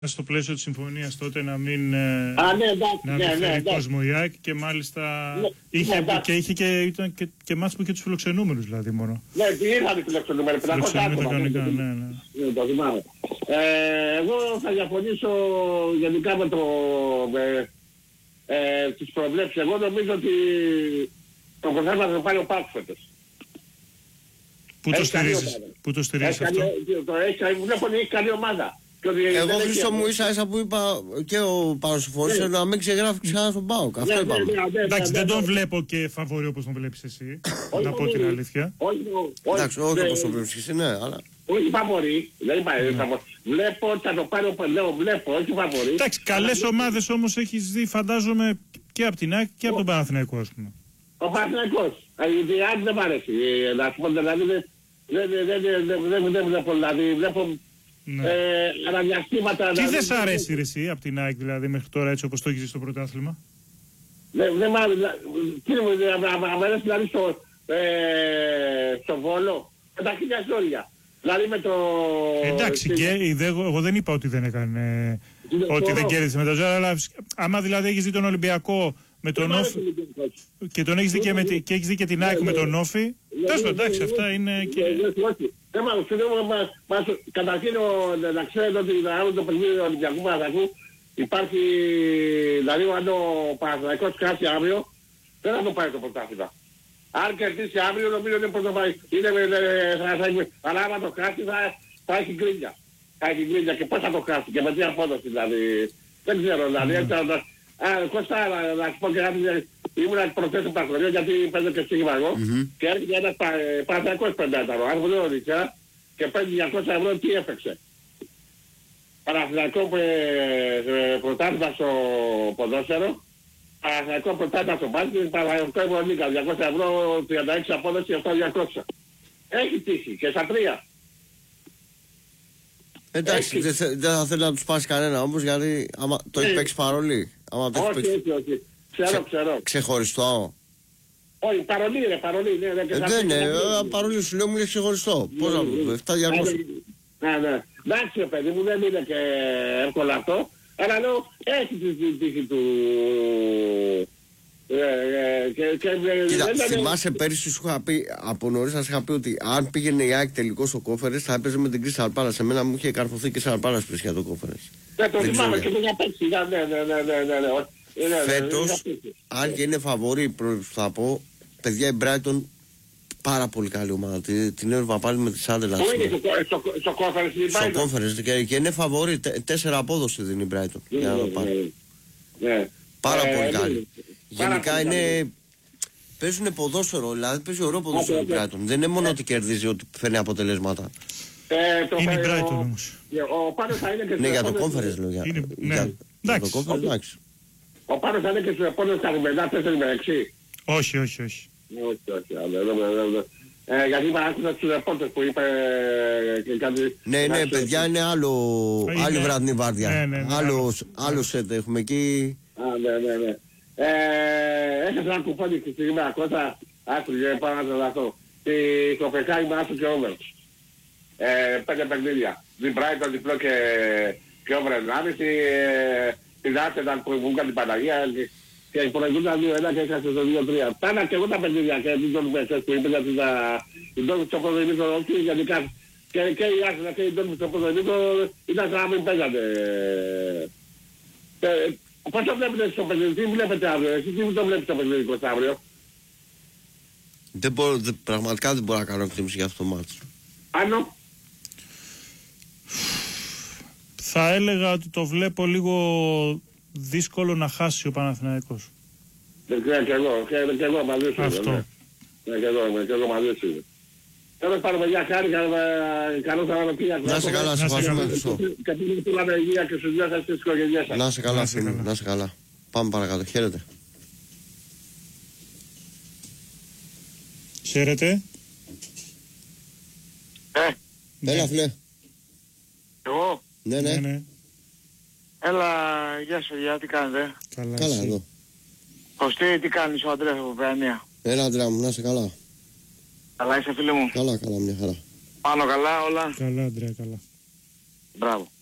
στο πλαίσιο της συμφωνίας τότε να μην φέρει κόσμο η ΑΕΚ και μάλιστα είχε και μάτς που είχε τους φιλοξενούμενους δηλαδή μόνο. Ναι, ήρθαν οι φιλοξενούμενοι, 500 άτομα. Ναι. Το θυμάμαι. Εγώ θα διαφωνήσω γενικά με τις προβλέψεις. Εγώ νομίζω ότι το πρωτάθλημα θα πάρει ο ΠΑΟΚ φέτος. Πού το στηρίζεις αυτό? Βλέπω ότι έχει καλή ομάδα. Εγώ Χρήστο μου ίσα που είπα και ο Παροσυφώνης να μην ξεγράφει ξανά στον ΠΑΟΚ. Αυτό είπαμε. Εντάξει, δεν τον βλέπω και φαβορί όπως τον βλέπεις εσύ. Να πω την αλήθεια. Εντάξει, όχι όπως τον βλέπεις εσύ, ναι, αλλά... Όχι φαβορί, δεν είπα φαβορί. Βλέπω ότι θα το πάρει ο Πελέο, βλέπω, όχι φαβορί. Εντάξει, καλές ομάδες όμως έχεις δει φαντάζομαι και από την ΑΕΚ και από τον Παναθηναϊκό, ας πούμε. Ο Παναθηναϊκός. Η ΑΕΚ δεν μ' αρέσει. Να σου πω δηλαδή δεν βλέπω, δηλαδή βλέπω αναδιαστήματα. Τι δεν σ' αρέσει ρε εσύ από την ΑΕΚ δηλαδή μέχρι τώρα έτσι όπως το έχεις στο πρωτάθλημα? Δεν μ' αρέσει. Κύριε μου, μ' αρέσει δηλαδή στο Βόλο με τα χίλια ζόρια. Δηλαδή με το... Εντάξει και εγώ δεν είπα ότι δεν έκανε, ότι δεν κέρδισε με τα ζόρια, αλλά άμα δηλαδή έχεις δει τον Ολυμπιακό με τον Όφη και τον έχεις δει και έχεις δει και την ΑΕΚ με τον Όφη, τόσο εντάξει αυτά είναι και... Καταρχήν να ξέρετε ότι το παιχνίδι του Ολυμπιακού Παναθηναϊκού υπάρχει, δηλαδή αν ο Παναθηναϊκός κάτσει αύριο δεν θα το πάρει το πρωτάθλημα. Αν κερδίσει αύριο νομίζω ότι πώς θα πάει. Αλλά άμα το κάτσει θα έχει γκρίνια. Θα έχει γκρίνια και πώς θα το κάτσει και με τι απόδοση δηλαδή. Δεν ξέρω δηλαδή. Κώστα, να σου πω και κάτι, ήμουν προτές από τα χωρία γιατί παίζω και στίγμα εγώ και έρχεται ένας Παναθηναϊκός πεντάταρο, αν δεν οδηγά και παίρνει 200 ευρώ τι έφεξε. Παναθηναϊκό πρωτάθλημα στο ποδόσφαιρο, Παναθηναϊκό πρωτάθλημα στο μπάσκετ, Παναθηναϊκό Ευρωλίγκα, 200 ευρώ, 36 απόδοση, αυτό 200. Έχει τύχει και στα τρία. Εντάξει, δεν θα θέλω να τους πάσει κανένα όμως γιατί άμα το έχει παίξει παρολί. Όχι. Ξέρω. Ξεχωριστό. Όχι, παρολί. Δεν είναι, παρολί σου λέω μου είναι ξεχωριστό. Πώς να το 700. Ναι. Εντάξει παιδί μου, δεν είναι και εύκολο αυτό. Αλλά λέω, έχει την τύχη του... Κοίτα, θυμάσαι πέρυσι σου είχα πει, από νωρίς σας είχα πει ότι αν πήγαινε η ΑΕΚ τελικό στο Κόφερες θα έπαιζε με την Κρίσταλ Πάλας. Σε μένα μου είχε καρφωθεί και σαν Πάλας πριν για το Κόφερες. Ναι, το θυμάμαι και δεν παίξει. Ναι. Φέτος, αν και είναι φαβορί, θα πω, παιδιά η Brighton πάρα πολύ καλή ομάδα. Την έβλεπα πάλι με τη Σάντελα. Στο Κόφερες η Brighton. Στο Κόφερες και είναι φαβορί, 4 απόδοση δίνει η Brighton. Για να το πάρει. Πάρα πολύ καλή. Γενικά είναι... Παίζουν ποδόσφαιρο, δηλαδή παίζει ωραίο ποδόσφαιρο η Brighton. Δεν είναι μόνο ότι κερδίζει, ότι φέρνει αποτελέσματα. Είναι η Brighton όμως. Ναι, για το Conference λέω. Ναι, εντάξει. Ο Πάνος θα είναι και στους επόμενους καλυμμενά 4 με 6. Όχι. Όχι. Γιατί είπα άκουσα στους επόμενους που είπε και κάτι... Ναι, παιδιά είναι άλλη βραδινή βάρδια. Άλλο σετ έχουμε εκεί. Ναι. Έχασε ένα κουπόνι στη στιγμή ακόμα, άκουγε πάνω να τρελαθώ. Στο Πεκάι με άσο και όβερς. 5 παιχνίδια. Διπράιτον, διπλό και όβερ 1,5. Την Άσενταν που βγήκαν την Παναγία και προηγούνταν 2-1 και έχασε το 2-3. Πάνα και εγώ τα παιχνίδια και δεν τον πέσες που είπε γιατί την τόλμη στο ποδοσφαιρικό όχι γενικά και η Άσενα και η τόλμη στο ποδοσφαιρικό ήταν σαν να μην παίζανε. Πώς το βλέπετε στο παιχνίδι, τι βλέπετε αύριο, εσείς τι το βλέπετε στο παιχνίδι αύριο? Πραγματικά δεν μπορώ να κάνω εκτίμηση για αυτό το μάτσο. Άνω. Θα έλεγα ότι το βλέπω λίγο δύσκολο να χάσει ο Παναθηναϊκός. Και εγώ μαζί σου. Αυτό. Και εγώ μαζί σου. Τέλος πάντων παιδιά, χάρη, καλό Σαββατοκύριακο. Να σε καλά, σε ευχαριστούμε Χριστό. Και την πουλάμε υγεία και στους δυο σας και στις οικογένειές σας. Να σε καλά φίλοι, να σε καλά. Πάμε παρακάτω, χαίρετε. Χαίρετε. Έλα φίλε. Εγώ. Ναι. Έλα, γεια σου, τι κάνετε? Καλά εδώ. Κωστή, τι κάνεις ο Αντρέας από Παιανία? Έλα Αντρέα μου, να σε καλά. Καλά είσαι φίλε μου? Καλά, μια χαρά. Πάνω καλά όλα? Καλά Αντρέα, καλά. Μπράβο.